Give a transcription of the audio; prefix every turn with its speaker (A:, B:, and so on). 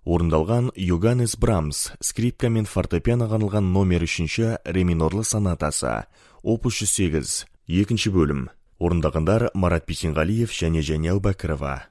A: Орындалған Йоганнес Брамс, скрипка мен фортепианоға арналған номер 3 ре минорлы сонатасы, опус 108, екінші бөлім. Орындағандар Марат Бисенғалиев және Жәния Әубәкірова.